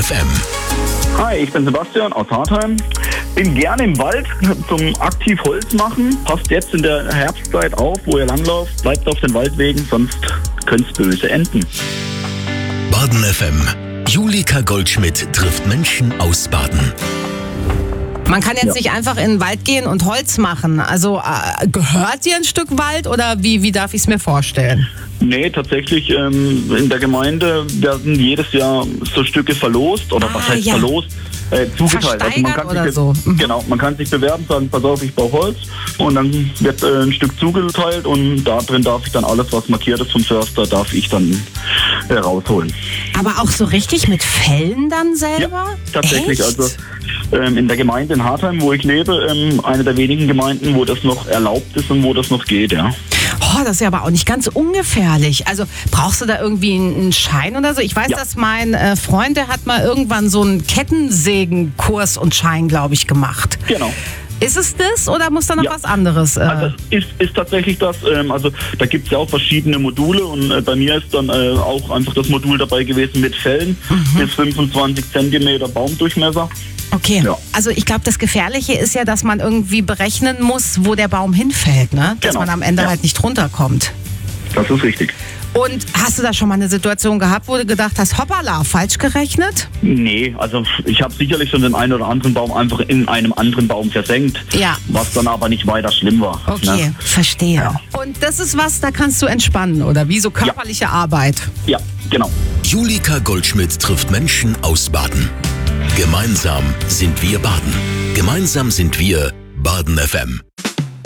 FM. Hi, ich bin Sebastian aus Hartheim. Bin gerne im Wald zum aktiv Holz machen. Passt jetzt in der Herbstzeit auf, wo ihr langlauft. Bleibt auf den Waldwegen, sonst könnte es böse enden. Baden FM. Julika Goldschmidt trifft Menschen aus Baden. Man kann jetzt nicht einfach in den Wald gehen und Holz machen. Also gehört dir ein Stück Wald oder wie darf ich es mir vorstellen? Nee, tatsächlich in der Gemeinde werden jedes Jahr so Stücke verlost. Oder was heißt verlost? Zugeteilt. Also man kann oder sich so. Genau, man kann sich bewerben, sagen, pass auf, ich brauche Holz. Und dann wird ein Stück zugeteilt und da drin darf ich dann alles, was markiert ist vom Förster, darf ich dann rausholen. Aber auch so richtig mit Fellen dann selber? Ja, tatsächlich. Echt? Also in der Gemeinde in Hartheim, wo ich lebe, eine der wenigen Gemeinden, wo das noch erlaubt ist und wo das noch geht, ja. Oh, das ist ja aber auch nicht ganz ungefährlich. Also brauchst du da irgendwie einen Schein oder so? Ich weiß, dass mein Freund, der hat mal irgendwann so einen Kettensägenkurs und Schein, glaube ich, gemacht. Genau. Ist es das oder muss da noch was anderes? Also ist tatsächlich das. Also da gibt es ja auch verschiedene Module und bei mir ist dann auch einfach das Modul dabei gewesen mit Fellen bis 25 Zentimeter Baumdurchmesser. Okay, Ja. Also ich glaube, das Gefährliche ist ja, dass man irgendwie berechnen muss, wo der Baum hinfällt, ne? Dass Genau. man am Ende halt nicht runterkommt. Das ist richtig. Und hast du da schon mal eine Situation gehabt, wo du gedacht hast, hoppala, falsch gerechnet? Nee, also ich habe sicherlich schon den einen oder anderen Baum einfach in einem anderen Baum versenkt, Ja. was dann aber nicht weiter schlimm war. Okay, Ne? verstehe. Ja. Und das ist was, da kannst du entspannen, oder? Wie so körperliche Arbeit. Ja, genau. Julika Goldschmidt trifft Menschen aus Baden. Gemeinsam sind wir Baden. Gemeinsam sind wir Baden FM.